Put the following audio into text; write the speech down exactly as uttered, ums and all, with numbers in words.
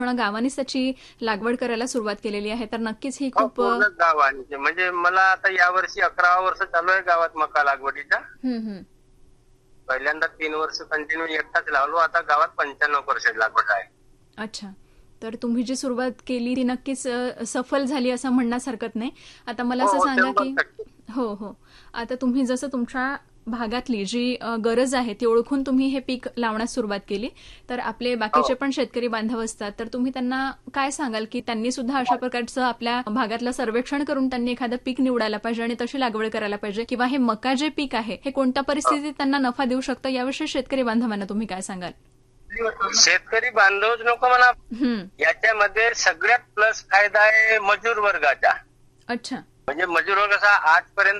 पूर्ण गावानेच त्याची लागवड करायला सुरुवात केलेली आहे, तर नक्कीच ही हो, खूप पूर्ण गावाने. म्हणजे मला आता यावर्षी अकरावा वर्ष चालू आहे गावात मका लागवडीचा. हम्म हम्म पहिल्यांदा तीन वर्ष कंटिन्यू एकटाच लावलो, आता गावात पंच्याण्णव पर्सेंट लागवड आहे. अच्छा. तर तुम्ही जी सुरुवात केली ती नक्कीच अ, सफल झाली असं म्हणण्यास हरकत नाही. आता मला हो असं हो, सांगा शंभर की टक्के हो हो आता तुम्ही जसं तुमच्या भागातली जी अ, गरज आहे ती ओळखून तुम्ही हे पीक लावण्यास सुरुवात केली, तर आपले हो. बाकीचे पण शेतकरी बांधव असतात, तर तुम्ही त्यांना काय सांगाल की त्यांनी सुद्धा अशा प्रकारचं आपल्या भागातलं सर्वेक्षण करून त्यांनी एखादं पीक निवडायला पाहिजे आणि तशी लागवड करायला पाहिजे, किंवा हे मका जे पीक आहे हे कोणत्या परिस्थितीत त्यांना नफा देऊ शकतं याविषयी शेतकरी बांधवांना तुम्ही काय सांगाल? शेतकरी बांधवच नको म्हणा, हम्म याच्यामध्ये सगळ्यात प्लस फायदा आहे मजूर वर्गाचा. अच्छा. म्हणजे मजूर वर्ग कसा आजपर्यंत